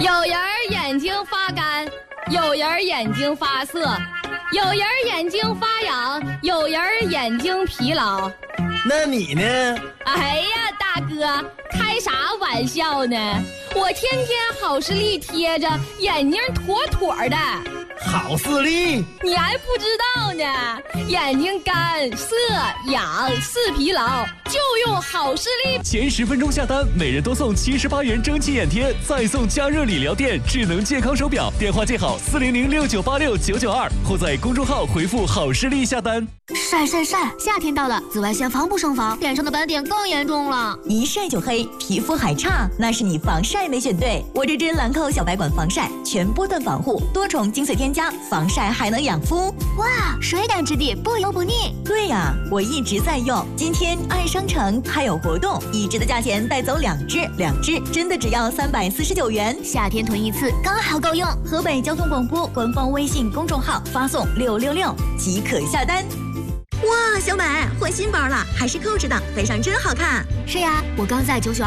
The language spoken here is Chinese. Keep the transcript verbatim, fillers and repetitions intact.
有人眼睛发干，有人眼睛发涩，有人眼睛发痒，有人眼睛疲劳。 那你呢？ 哎呀，大哥，开啥玩笑呢？我天天好视力贴着，眼睛妥妥的。 好视力？ 你还不知道呢，眼睛干涩痒视疲劳，就用好视力。 前十分钟下单，每人多送七十八元蒸汽眼贴，再送加热理疗垫智能健康手表。电话记好四零零六九八六九九二，或在公众号回复好视力下单。 晒晒晒，夏天到了，紫外线防不胜防，脸上的斑点更严重了， 一晒就黑，皮肤还差，那是你防晒没选对。我这支兰蔻小白管防晒，全波段防护，多重精粹添加，防晒还能养肤。 哇，水感质地，不油不腻。 对呀、啊，我一直在用。今天爱商城还有活动，一支的价钱带走两支，两支真的只要三百四十九元。 夏天囤一次刚好够用。 河北交通广播官方微信公众号发送六六六即可下单。哇，小美换新包了，还是扣着的，背上真好看。 是呀，我刚在九九